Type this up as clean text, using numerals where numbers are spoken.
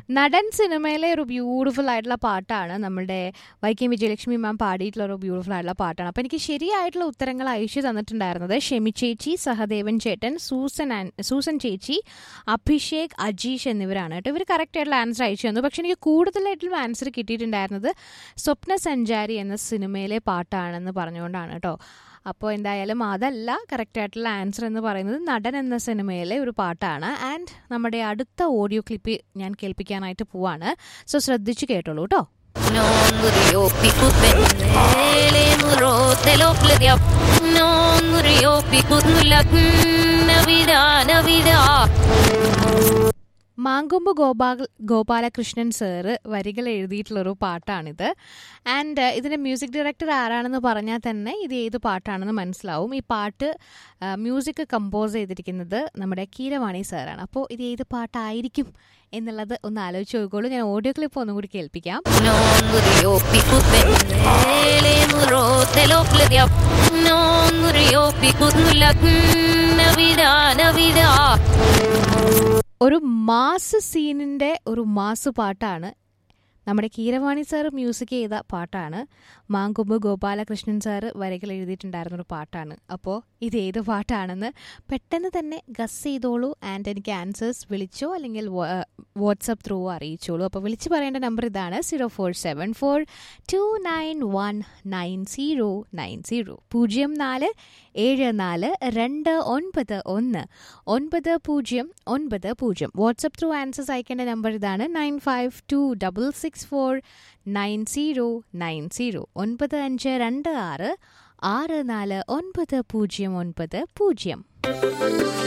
നടൻ സിനിമയിലെ ഒരു ബ്യൂട്ടിഫുൾ ആയിട്ടുള്ള പാട്ടാണ്. നമ്മുടെ വൈക്കം വിജയലക്ഷ്മി മാം പാടിയിട്ടുള്ള ഒരു ബ്യൂട്ടിഫുൾ ആയിട്ടുള്ള പാട്ടാണ്. അപ്പോൾ എനിക്ക് ശരിയായിട്ടുള്ള ഉത്തരങ്ങൾ അയച്ചു തന്നിട്ടുണ്ടായിരുന്നത് ഷെമി ചേച്ചി, സഹദേവൻ ചേട്ടൻ, സൂസൻ ചേച്ചി, അഭിഷേക്, അജീഷ് എന്നിവരാണ് കേട്ടോ. ഇവർ കറക്റ്റ് ആയിട്ടുള്ള ആൻസർ അയച്ചു തന്നു. പക്ഷെ എനിക്ക് കൂടുതലായിട്ടുള്ള ആൻസർ കിട്ടിയിട്ടുണ്ടായിരുന്നത് സ്വപ്ന സഞ്ചാരി എന്ന സിനിമയിലെ പാട്ടാണെന്ന് പറഞ്ഞുകൊണ്ടാണ് കേട്ടോ. അപ്പോൾ എന്തായാലും അതല്ല കറക്റ്റായിട്ടുള്ള ആൻസർ എന്ന് പറയുന്നത് നടൻ എന്ന സിനിമയിലെ ഒരു പാട്ടാണ്. ആൻഡ് നമ്മുടെ അടുത്ത ഓഡിയോ ക്ലിപ്പ് ഞാൻ കേൾപ്പിക്കാനായിട്ട് പോവാണ്. സോ ശ്രദ്ധിച്ച് കേട്ടോളൂ കേട്ടോ. മാങ്കൊമ്പ് ഗോപാലകൃഷ്ണൻ സാറ് വരികൾ എഴുതിയിട്ടുള്ളൊരു പാട്ടാണിത്. ആൻഡ് ഇതിൻ്റെ മ്യൂസിക് ഡയറക്ടർ ആരാണെന്ന് പറഞ്ഞാൽ തന്നെ ഇത് ഏത് പാട്ടാണെന്ന് മനസ്സിലാവും. ഈ പാട്ട് മ്യൂസിക് കമ്പോസ് ചെയ്തിരിക്കുന്നത് നമ്മുടെ കീരവാണി സാറാണ്. അപ്പോൾ ഇത് ഏത് പാട്ടായിരിക്കും എന്നുള്ളത് ഒന്ന് ആലോചിച്ച് നോക്കിക്കോളൂ. ഞാൻ ഓഡിയോ ക്ലിപ്പ് ഒന്നും കൂടി കേൾപ്പിക്കാം. ഒരു മാസ് സീനിൻ്റെ ഒരു മാസ് പാട്ടാണ്. നമ്മുടെ കീരവാണി സാറ് മ്യൂസിക് ചെയ്ത പാട്ടാണ്. മാങ്കൊമ്പ് ഗോപാലകൃഷ്ണൻ സാറ് വരികൾ എഴുതിയിട്ടുണ്ടായിരുന്നൊരു പാട്ടാണ്. അപ്പോൾ ഇത് ഏത് പാട്ടാണെന്ന് പെട്ടെന്ന് തന്നെ ഗസ് ചെയ്തോളൂ. ആൻഡ് എനിക്ക് ആൻസേഴ്സ് വിളിച്ചോ അല്ലെങ്കിൽ വാട്സപ്പ് ത്രൂ അറിയിച്ചോളൂ. അപ്പോൾ വിളിച്ച് പറയേണ്ട നമ്പർ ഇതാണ് 0474299090 0474291990. വാട്സപ്പ് ത്രൂ ആൻസേഴ്സ് അയക്കേണ്ട നമ്പർ ഇതാണ് 9526649090 9526649090.